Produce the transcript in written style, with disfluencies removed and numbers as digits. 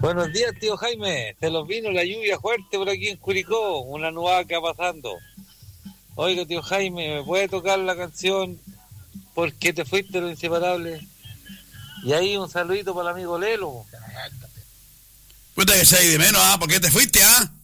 Buenos días, tío Jaime. Se los vino la lluvia fuerte por aquí en Curicó, una nubaca pasando. Oiga, tío Jaime, ¿me puede tocar la canción ¿Por qué te fuiste de lo inseparable? Y ahí un saludito para el amigo Lelo. Puta que se de menos, ¿ah? ¿Por qué te fuiste, ah?